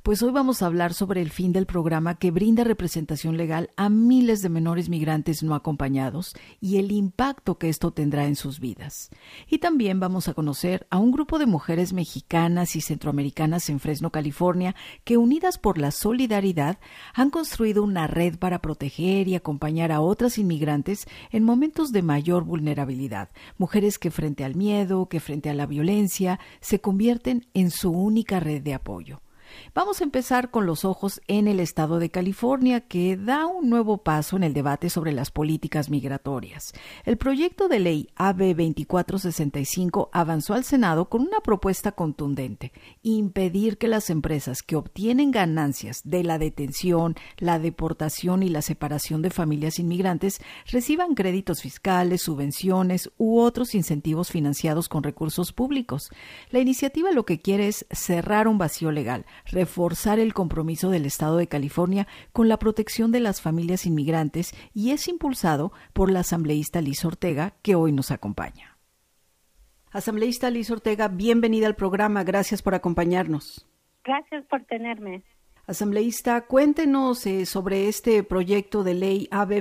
Pues hoy vamos a hablar sobre el fin del programa que brinda representación legal a miles de menores migrantes no acompañados y el impacto que esto tendrá en sus vidas. Y también vamos a conocer a un grupo de mujeres mexicanas y centroamericanas en Fresno, California, que unidas por la solidaridad han construido una red para proteger y acompañar a otras inmigrantes en momentos de mayor vulnerabilidad. Mujeres que frente al miedo, que frente a la violencia, se convierten en su única red de apoyo. Vamos a empezar con los ojos en el estado de California, que da un nuevo paso en el debate sobre las políticas migratorias. El proyecto de ley AB 2465 avanzó al Senado con una propuesta contundente: impedir que las empresas que obtienen ganancias de la detención, la deportación y la separación de familias inmigrantes reciban créditos fiscales, subvenciones u otros incentivos financiados con recursos públicos. La iniciativa lo que quiere es cerrar un vacío legal, reforzar el compromiso del Estado de California con la protección de las familias inmigrantes, y es impulsado por la asambleísta Liz Ortega, que hoy nos acompaña. Asambleísta Liz Ortega, bienvenida al programa. Gracias por acompañarnos. Gracias por tenerme. Asambleísta, cuéntenos sobre este proyecto de ley AB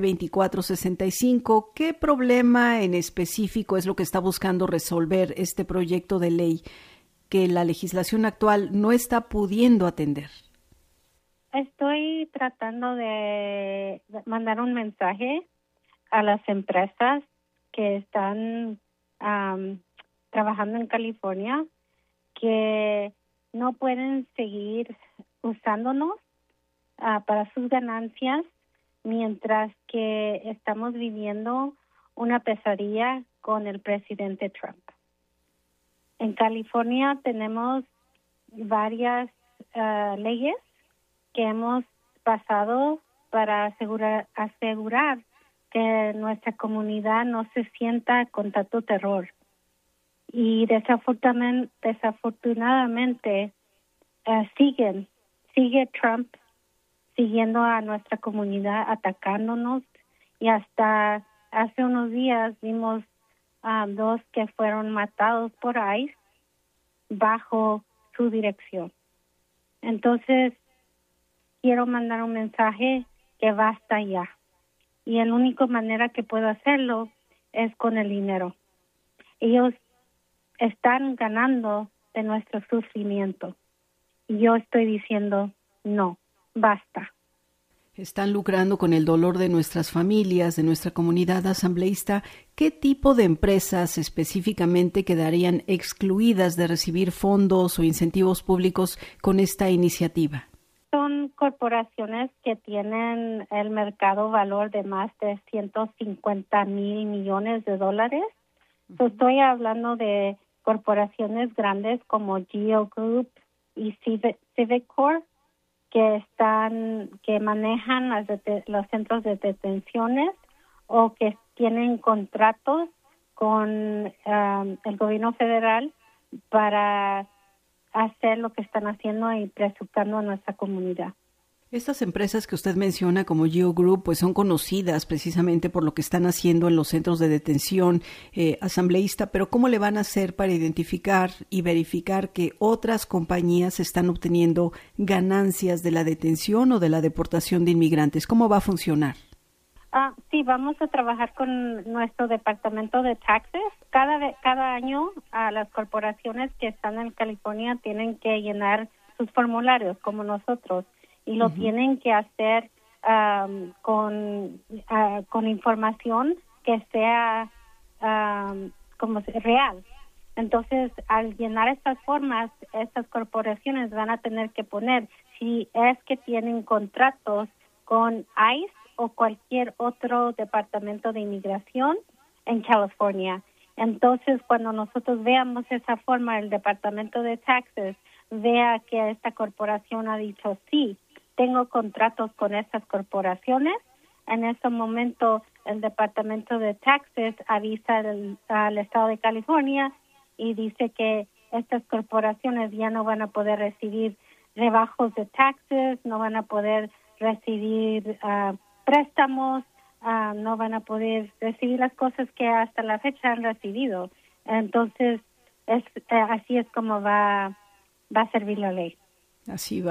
2465. ¿Qué problema en específico es lo que está buscando resolver este proyecto de ley que la legislación actual no está pudiendo atender? Estoy tratando de mandar un mensaje a las empresas que están trabajando en California, que no pueden seguir usándonos para sus ganancias mientras que estamos viviendo una pesadilla con el presidente Trump. En California tenemos varias leyes que hemos pasado para asegurar que nuestra comunidad no se sienta con tanto terror. Y desafortunadamente sigue Trump siguiendo a nuestra comunidad, atacándonos, y hasta hace unos días vimos dos que fueron matados por ICE bajo su dirección. Entonces, quiero mandar un mensaje que basta ya. Y la única manera que puedo hacerlo es con el dinero. Ellos están ganando de nuestro sufrimiento. Y yo estoy diciendo, no, basta. Están lucrando con el dolor de nuestras familias, de nuestra comunidad. Asambleísta, ¿qué tipo de empresas específicamente quedarían excluidas de recibir fondos o incentivos públicos con esta iniciativa? Son corporaciones que tienen el mercado valor de más de 150 mil millones de dólares. Uh-huh. Estoy hablando de corporaciones grandes como Geo Group y Civic Corp, que manejan los centros de detenciones o que tienen contratos con el gobierno federal para hacer lo que están haciendo y presupostando a nuestra comunidad. Estas empresas que usted menciona como Geo Group, pues son conocidas precisamente por lo que están haciendo en los centros de detención, asambleísta, pero ¿cómo le van a hacer para identificar y verificar que otras compañías están obteniendo ganancias de la detención o de la deportación de inmigrantes? ¿Cómo va a funcionar? Sí, vamos a trabajar con nuestro departamento de taxes. Cada año las corporaciones que están en California tienen que llenar sus formularios como nosotros. Y lo tienen que hacer con información que sea real. Entonces, al llenar estas formas, estas corporaciones van a tener que poner si es que tienen contratos con ICE o cualquier otro departamento de inmigración en California. Entonces, cuando nosotros veamos esa forma, el departamento de taxes vea que esta corporación ha dicho sí, tengo contratos con estas corporaciones, en ese momento el Departamento de Taxes avisa al Estado de California y dice que estas corporaciones ya no van a poder recibir rebajos de taxes, no van a poder recibir préstamos, no van a poder recibir las cosas que hasta la fecha han recibido. Entonces, así es como va a servir la ley. Así va.